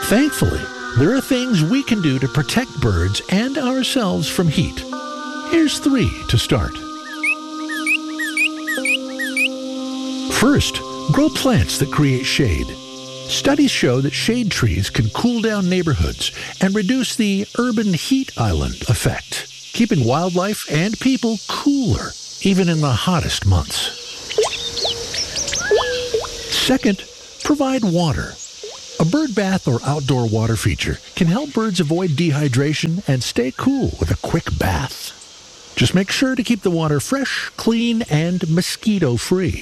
Thankfully, there are things we can do to protect birds and ourselves from heat. Here's 3 to start. First, grow plants that create shade. Studies show that shade trees can cool down neighborhoods and reduce the urban heat island effect, keeping wildlife and people cooler, even in the hottest months. Second, provide water. A bird bath or outdoor water feature can help birds avoid dehydration and stay cool with a quick bath. Just make sure to keep the water fresh, clean, and mosquito-free.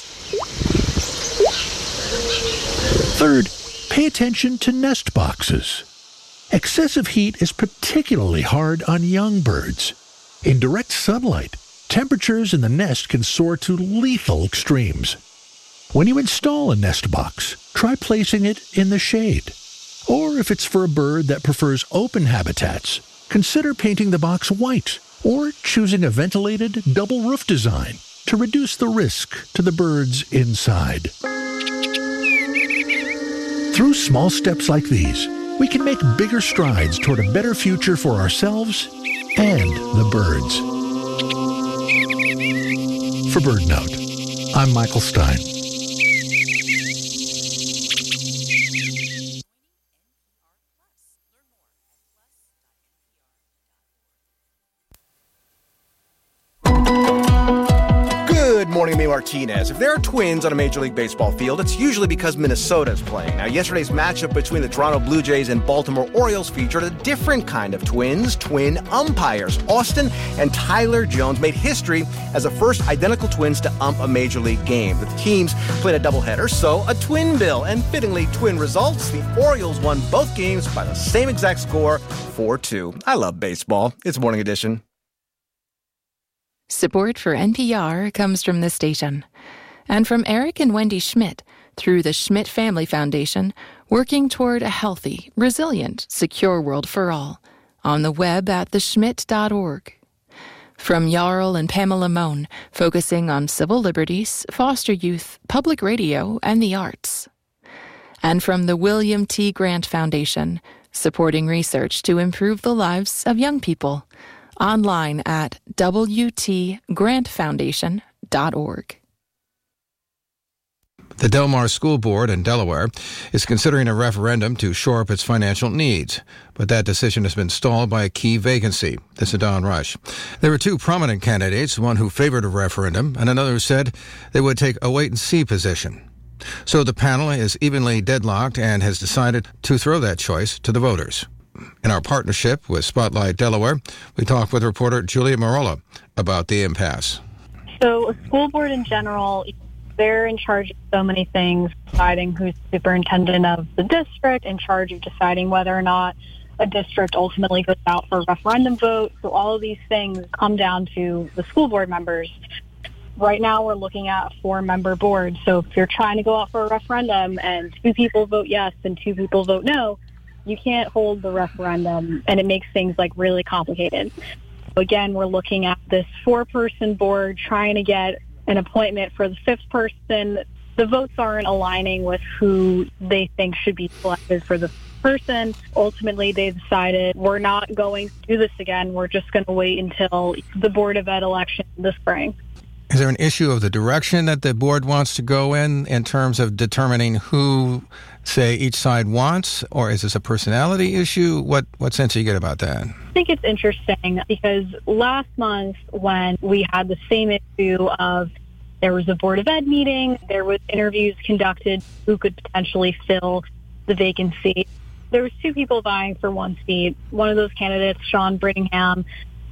Third, pay attention to nest boxes. Excessive heat is particularly hard on young birds. In direct sunlight, temperatures in the nest can soar to lethal extremes. When you install a nest box, try placing it in the shade. Or if it's for a bird that prefers open habitats, consider painting the box white or choosing a ventilated double roof design to reduce the risk to the birds inside. Through small steps like these, we can make bigger strides toward a better future for ourselves and the birds. For BirdNote, I'm Michael Stein. Good morning, May Martinez. If there are twins on a Major League Baseball field, it's usually because Minnesota is playing. Now, yesterday's matchup between the Toronto Blue Jays and Baltimore Orioles featured a different kind of twins, twin umpires. Austin and Tyler Jones made history as the first identical twins to ump a Major League game. The teams played a doubleheader, so a twin bill. And fittingly, twin results. The Orioles won both games by the same exact score, 4-2. I love baseball. It's Morning Edition. Support for NPR comes from this station and from Eric and Wendy Schmidt through the Schmidt Family Foundation, working toward a healthy, resilient, secure world for all. On the web at theschmidt.org. From Jarl and Pamela Mohn, focusing on civil liberties, foster youth, public radio, and the arts. And from the William T. Grant Foundation, supporting research to improve the lives of young people. Online at wtgrantfoundation.org. The Del Mar School Board in Delaware is considering a referendum to shore up its financial needs, but that decision has been stalled by a key vacancy. This is Don Rush. There were 2 prominent candidates, one who favored a referendum and another who said they would take a wait-and-see position. So the panel is evenly deadlocked and has decided to throw that choice to the voters. In our partnership with Spotlight Delaware, we talked with reporter Julia Marola about the impasse. So a school board in general, they're in charge of so many things, deciding who's superintendent of the district, in charge of deciding whether or not a district ultimately goes out for a referendum vote. So all of these things come down to the school board members. Right now we're looking at a 4-member board. So if you're trying to go out for a referendum and 2 people vote yes and 2 people vote no, you can't hold the referendum, and it makes things really complicated. Again, we're looking at this 4-person board trying to get an appointment for the 5th person. The votes aren't aligning with who they think should be selected for the person. Ultimately, they decided we're not going to do this again. We're just going to wait until the Board of Ed election this spring. Is there an issue of the direction that the board wants to go in terms of determining who, say, each side wants, or is this a personality issue? What sense do you get about that? I think it's interesting because last month when we had the same issue of there was a Board of Ed meeting, there was interviews conducted who could potentially fill the vacancy. There was 2 people vying for 1 seat. One of those candidates, Sean Brittingham,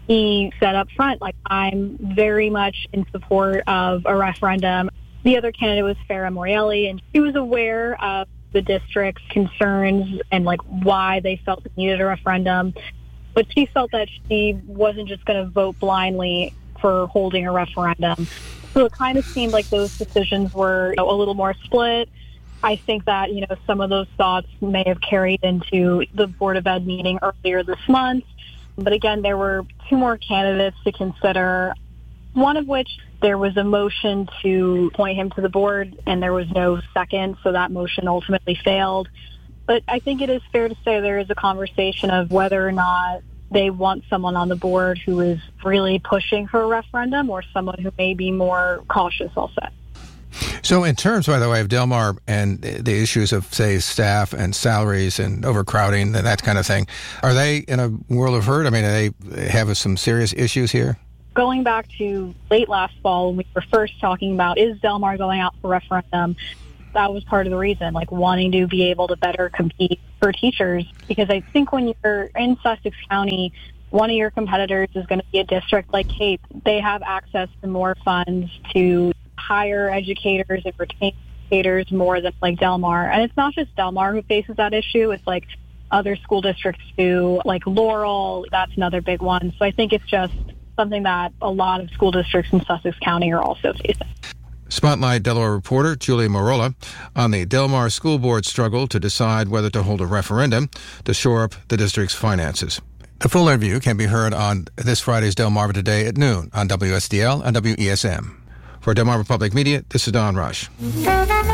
he said up front, I'm very much in support of a referendum. The other candidate was Farah Morelli, and she was aware of the district's concerns and why they felt they needed a referendum. But she felt that she wasn't just going to vote blindly for holding a referendum. So it kind of seemed like those decisions were a little more split. I think that, some of those thoughts may have carried into the Board of Ed meeting earlier this month. But again, there were 2 more candidates to consider, one of which there was a motion to appoint him to the board, and there was no second, so that motion ultimately failed. But I think it is fair to say there is a conversation of whether or not they want someone on the board who is really pushing for a referendum or someone who may be more cautious, I'll say. So in terms, by the way, of Del Mar and the issues of, say, staff and salaries and overcrowding and that kind of thing, are they in a world of hurt? I mean, do they have some serious issues here? Going back to late last fall when we were first talking about, is Del Mar going out for referendum? That was part of the reason, like wanting to be able to better compete for teachers. Because I think when you're in Sussex County, one of your competitors is going to be a district like Cape. They have access to more funds to hire educators and retain educators more than like Del Mar. And it's not just Del Mar who faces that issue. It's like other school districts too, like Laurel. That's another big one. So I think it's just something that a lot of school districts in Sussex County are also facing. Spotlight Delaware reporter Julie Morolla on the Del Mar School Board struggle to decide whether to hold a referendum to shore up the district's finances. The full interview can be heard on this Friday's Delmarva Today at noon on WSDL and WESM. For Delmarva Public Media, this is Don Rush.